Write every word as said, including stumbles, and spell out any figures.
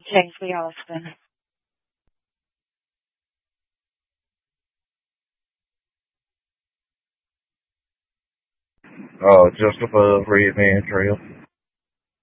Kingsley Austin. Uh, just above Red Man Trail.